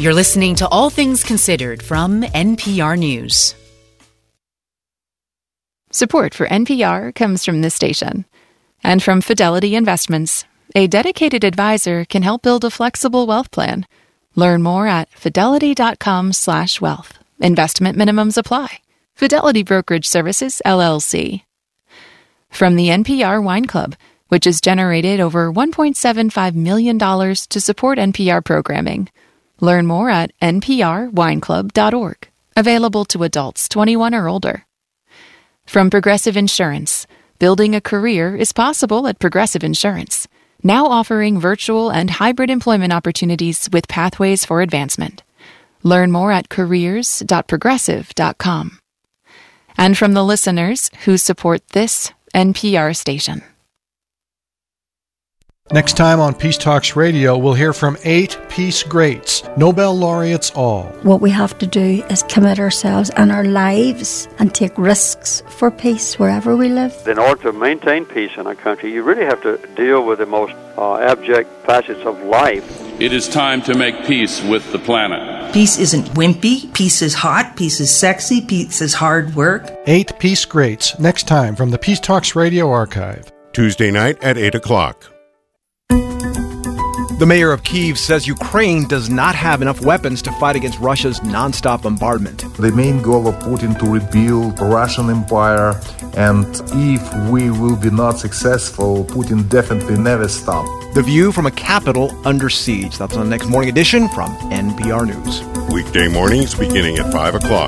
You're listening to All Things Considered from NPR News. Support for NPR comes from this station and from Fidelity Investments. A dedicated advisor can help build a flexible wealth plan. Learn more at fidelity.com/wealth. Investment minimums apply. Fidelity Brokerage Services, LLC. From the NPR Wine Club, which has generated over $1.75 million to support NPR programming. Learn more at nprwineclub.org. Available to adults 21 or older. From Progressive Insurance, building a career is possible at Progressive Insurance, now offering virtual and hybrid employment opportunities with pathways for advancement. Learn more at careers.progressive.com. And from the listeners who support this NPR station. Next time on Peace Talks Radio, we'll hear from 8 peace greats, Nobel laureates all. What we have to do is commit ourselves and our lives and take risks for peace wherever we live. In order to maintain peace in our country, you really have to deal with the most abject facets of life. It is time to make peace with the planet. Peace isn't wimpy. Peace is hot. Peace is sexy. Peace is hard work. 8 peace greats, next time from the Peace Talks Radio archive. Tuesday night at 8 o'clock. The mayor of Kyiv says Ukraine does not have enough weapons to fight against Russia's nonstop bombardment. The main goal of Putin to rebuild the Russian empire, and if we will be not successful, Putin definitely never stop. The View from a capital under siege. That's on the next morning edition from NPR News. Weekday mornings beginning at 5 o'clock.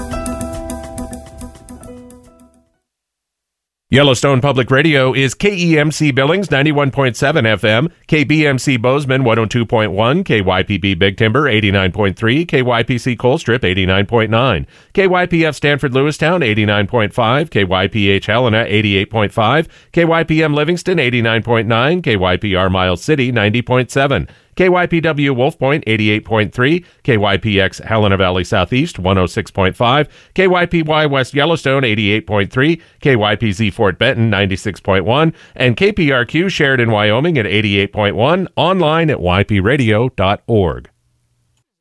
Yellowstone Public Radio is KEMC Billings 91.7 FM, KBMC Bozeman 102.1, KYPB Big Timber 89.3, KYPC Colstrip 89.9, KYPF Stanford Lewistown 89.5, KYPH Helena 88.5, KYPM Livingston 89.9, KYPR Miles City 90.7, KYPW Wolf Point 88.3, KYPX Helena Valley Southeast 106.5, KYPY West Yellowstone 88.3, KYPZ Fort Benton 96.1, and KPRQ Sheridan, Wyoming at 88.1, online at ypradio.org.